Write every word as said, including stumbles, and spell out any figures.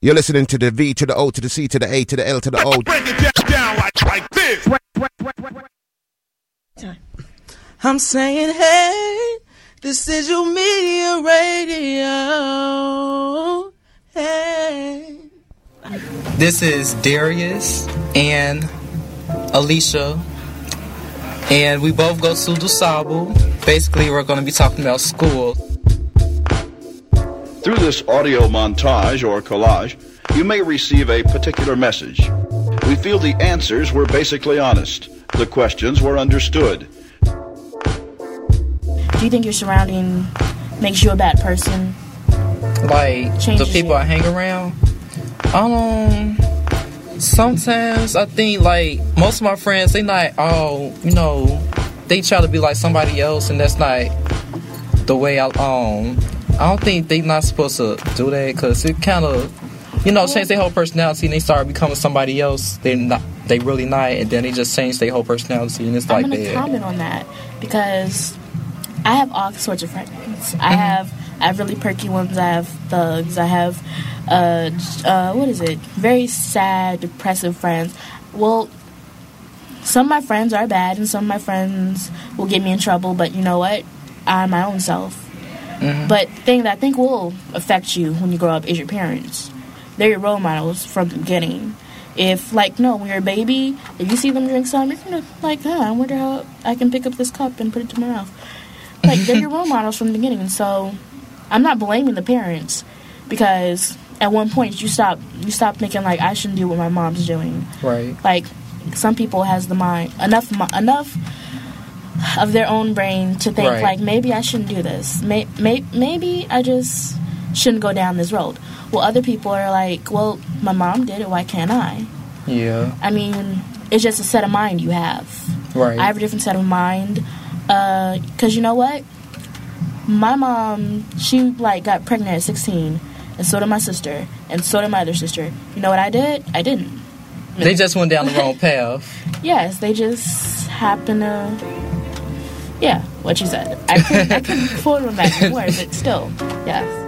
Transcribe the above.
You're listening to the V to the O to the C to the A to the L to the O. Break it down like, like this. I'm saying, hey, this is your media radio. Hey. This is Darius and Alicia, and we both go to DuSable. Basically, we're going to be talking about school. Through this audio montage or collage, you may receive a particular message. We feel the answers were basically honest. The questions were understood. Do you think your surrounding makes you a bad person? Like, Changes the people you? I hang around? Um, sometimes I think, like, most of my friends, they not all, you know, they try to be like somebody else, and that's not the way I, um... I don't think they not supposed to do that, because it kind of, you know, change their whole personality and they start becoming somebody else. They're not, they really not, and then they just change their whole personality, and it's like that. I'm gonna comment on that because I have all sorts of friends. Mm-hmm. I have I have really perky ones. I have thugs. I have uh, uh what is it? Very sad, depressive friends. Well, some of my friends are bad, and some of my friends will get me in trouble. But you know what? I'm my own self. Mm-hmm. But the thing that I think will affect you when you grow up is your parents. They're your role models from the beginning. If, like, no, when you're a baby, if you see them drink something, you're going to, like, huh, I wonder how I can pick up this cup and put it to my mouth. Like, they're your role models from the beginning. And so I'm not blaming the parents because at one point you stop, you stop thinking, like, I shouldn't do what my mom's doing. Right. Like, some people has the mind, enough, enough of their own brain to think, right. like, maybe I shouldn't do this. May, may, maybe I just shouldn't go down this road. Well, other people are like, well, my mom did it, why can't I? Yeah. I mean, it's just a set of mind you have. Right. I have a different set of mind. Uh, because you know what? My mom, she, like, got pregnant at sixteen. And so did my sister. And so did my other sister. You know what I did? I didn't. They just went down the wrong path. Yes, they just happened to... Yeah, what you said. I couldn't, I couldn't quote them back in words, but still, yes.